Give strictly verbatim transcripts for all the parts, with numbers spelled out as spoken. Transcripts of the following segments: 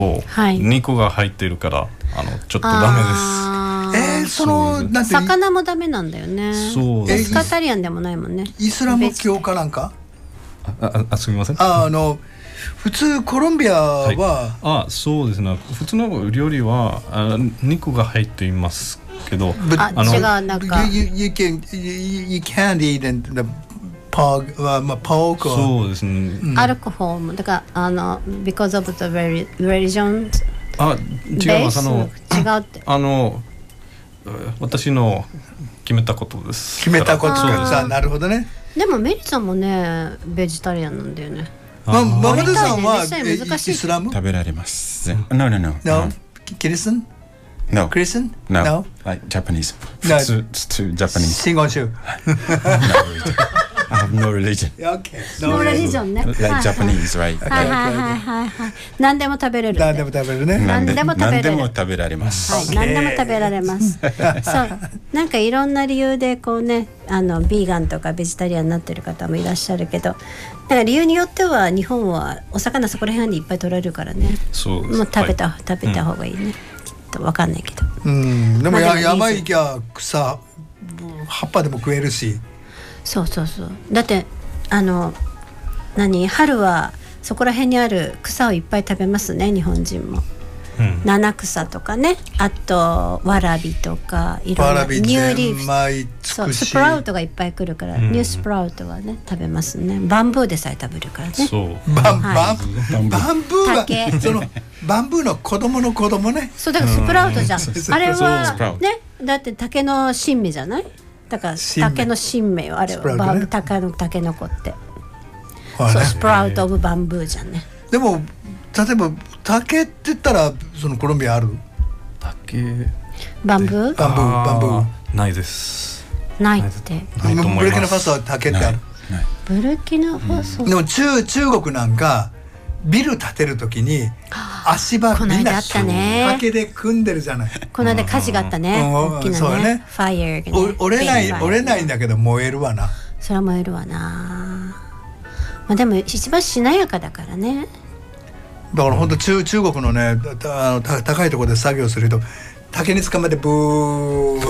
はい、肉が入っているからあのちょっとダメです。 えー、そのなんて魚もダメなんだよね。そうです。ペスカタリアンでもないもんね。 イスラム教かなんか。 あああすみません。 ああの普通コロンビアは、はい、 あそうですね。普通の料理はあ肉が入っていますけど、 ああの違うなんか you, you, you can you can't eat the pork、uh, pork そうですね、 うん、アルコールもだからあの because of the religion あ違います。あの違うってあの私の決めたことです。 決めたことか。なるほどね。 でもメリさんもねベジタリアンなんだよね。 まママデさんはイスラム食べられます。No no no no キリスン No Christian No, no like Japanese. No It's too Japanese. 真言宗 I have no religion. Okay. No religion ね。 Like Japanese, right? はいはいはいはいはい。何でも食べれる。 何でも食べれるね。 何でも食べれる。 何でも食べられます。 はい、何でも食べられます。そう、なんかいろんな理由でこうね、あのビーガンとかベジタリアンになってる方もいらっしゃるけど、だから理由によっては日本はお魚そこら辺にいっぱい取られるからね。 そうです。 もう食べた、 はい、 食べた方がいいね。きっとわかんないけど。 うん、でもや山行きゃ草葉っぱでも食えるし。 そうそうそう。だってあの何春はそこら辺にある草をいっぱい食べますね日本人も、うん、七草とかね、あとわらびとかいろんなニューリーフ、そうスプラウトがいっぱい来るから、うん、ニュースプラウトはね食べますね。バンブーでさえ食べるからね。 そうバン、はい、バンブーがそのバンブーの子供の子供ね。 そうだからスプラウトじゃん、うん、あれはねだって竹の新芽じゃない。だから竹の新芽よあれは、ね、竹の竹の子って、そうスプラウトオブバンブーじゃんね。 でも例えば竹って言ったらそのコロンビアある竹バンブーバンブーバンブーないです。 ないってブルキナファソは竹ってある。 ブルキナファソ、 うん、でも 中, 中国なんかビル建てるときに足場みんな竹で組んでるじゃない。 この間火事があったね、うん、大きな ね, ねファイヤーが、ね、 折れない折れないんだけど燃えるわな。 それは燃えるわな、まあ、でも一番しなやかだからね。 だから本当 中, 中国のねあの高いところで作業すると竹に捕まってブー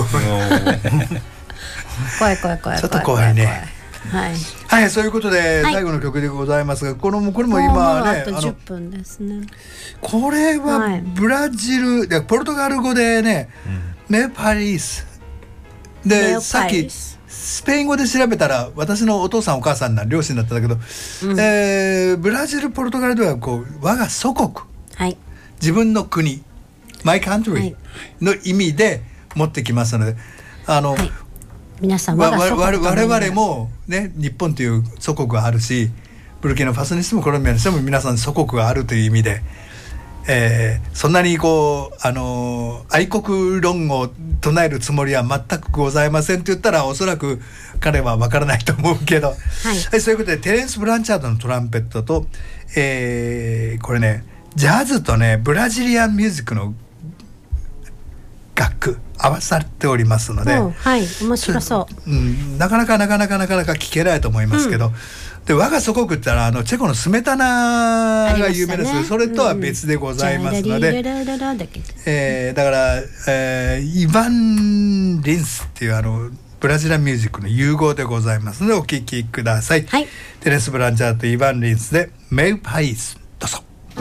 怖い怖い怖い怖いちょっと怖いね。 はい、 はい、そういうことで最後の曲でございますが、このこれも今ね、 あとじゅっぷんですね。 これはブラジルでポルトガル語でね、メパリスでさっきスペイン語で調べたら私のお父さんお母さんな両親だったんだけど、うんえー、ブラジルポルトガルではこう我が祖国、 はい、 自分の国 My country の意味で持ってきますので、あの、はい皆さん我が祖国我々もね日本という祖国があるし、ブルキナファソにしてもコロンビアにしても皆さん祖国があるという意味で、えー、そんなにこうあの愛国論を唱えるつもりは全くございませんと言ったらおそらく彼は分からないと思うけど、はいはい、そういうことでテレンス・ブランチャードのトランペットと、えー、これねジャズとねブラジリアンミュージックの楽句合わさっておりますので、 はい、面白そう、 うん、なかなかなかなかなかなか聞けないと思いますけど、うん、で我が祖国って言ったらあのチェコのスメタナが有名です、ね、それとは別でございますので、うんえー、だから、えー、イヴァン・リンスっていうあのブラジルミュージックの融合でございますのでお聴きください、はい、テレス・ブランチャーとイヴァン・リンスでメイパイス。